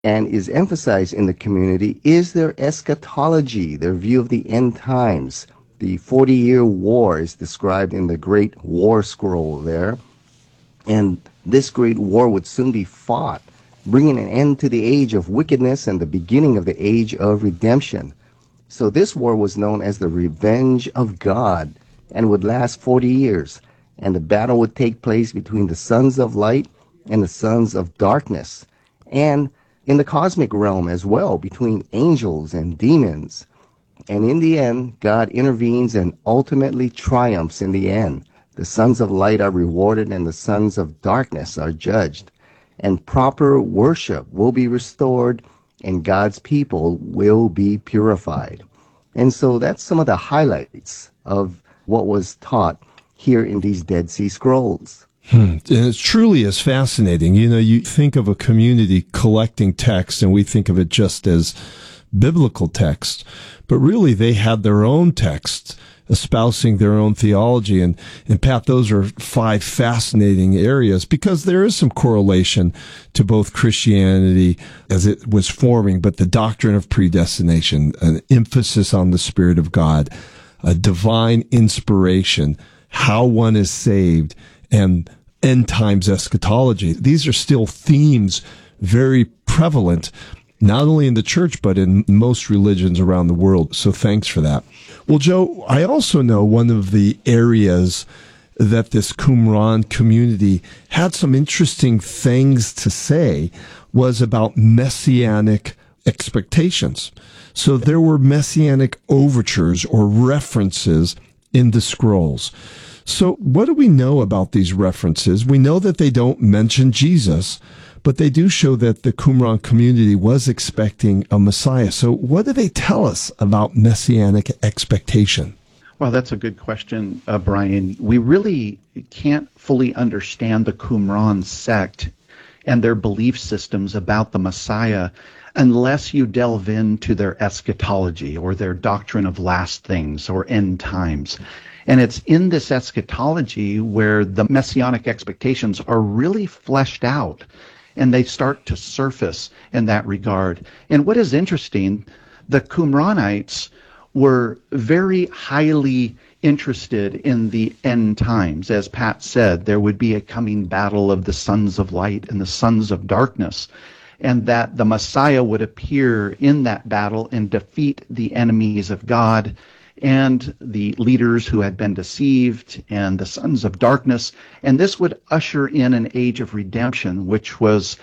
and is emphasized in the community is their eschatology, their view of the end times. The 40-year war is described in the Great War Scroll there, and this great war would soon be fought, bringing an end to the age of wickedness and the beginning of the age of redemption. So this war was known as the Revenge of God and would last 40 years. And the battle would take place between the sons of light and the sons of darkness. And in the cosmic realm as well, between angels and demons. And in the end, God intervenes and ultimately triumphs in the end. The sons of light are rewarded and the sons of darkness are judged. And proper worship will be restored and God's people will be purified. And so that's some of the highlights of what was taught here in these Dead Sea Scrolls. And it truly is fascinating. You know, you think of a community collecting text, and we think of it just as biblical text, but really they had their own texts espousing their own theology. And Pat, those are 5 fascinating areas because there is some correlation to both Christianity as it was forming, but the doctrine of predestination, an emphasis on the Spirit of God, a divine inspiration, how one is saved, and end times eschatology. These are still themes very prevalent, not only in the church, but in most religions around the world. So thanks for that. Well, Joe, I also know one of the areas that this Qumran community had some interesting things to say was about messianic expectations. So there were messianic overtures or references in the scrolls. So what do we know about these references? We know that they don't mention Jesus, but they do show that the Qumran community was expecting a Messiah. So what do they tell us about messianic expectation? Well, that's a good question, Brian. We really can't fully understand the Qumran sect and their belief systems about the Messiah unless you delve into their eschatology or their doctrine of last things or end times. And it's in this eschatology where the messianic expectations are really fleshed out and they start to surface in that regard. And what is interesting, the Qumranites were very highly interested in the end times. As Pat said, there would be a coming battle of the sons of light and the sons of darkness, and that the Messiah would appear in that battle and defeat the enemies of God and the leaders who had been deceived and the sons of darkness. And this would usher in an age of redemption, which was,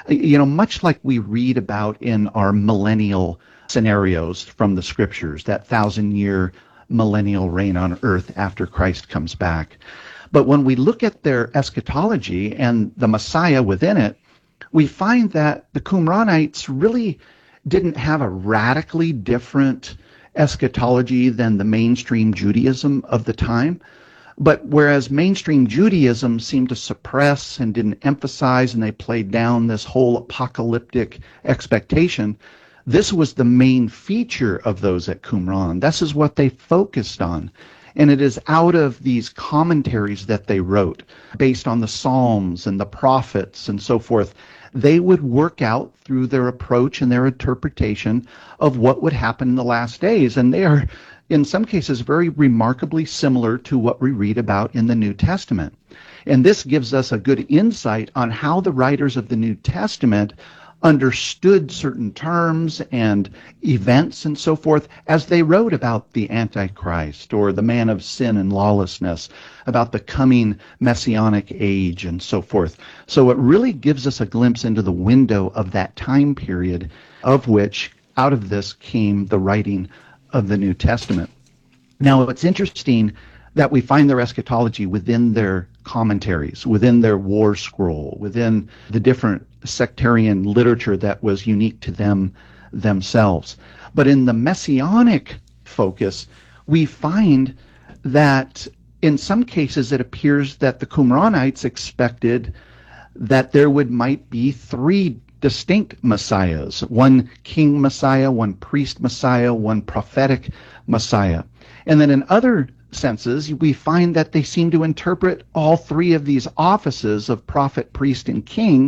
much like we read about in our millennial scenarios from the scriptures, that 1,000-year millennial reign on earth after Christ comes back. But when we look at their eschatology and the Messiah within it, we find that the Qumranites really didn't have a radically different eschatology than the mainstream Judaism of the time. But whereas mainstream Judaism seemed to suppress and didn't emphasize, and they played down this whole apocalyptic expectation, this was the main feature of those at Qumran. This is what they focused on. And it is out of these commentaries that they wrote, based on the Psalms and the prophets and so forth. They would work out through their approach and their interpretation of what would happen in the last days. And they are, in some cases, very remarkably similar to what we read about in the New Testament. And this gives us a good insight on how the writers of the New Testament understood certain terms and events and so forth as they wrote about the Antichrist or the man of sin and lawlessness, about the coming messianic age and so forth. So it really gives us a glimpse into the window of that time period of which out of this came the writing of the New Testament. Now, it's interesting that we find their eschatology within their commentaries, within their war scroll, within the different sectarian literature that was unique to them themselves. But in the messianic focus, we find that in some cases it appears that the Qumranites expected that there might be 3 distinct messiahs, one king messiah, one priest messiah, one prophetic messiah. And then in other senses, we find that they seem to interpret all 3 of these offices of prophet, priest, and king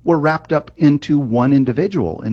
were wrapped up into one individual,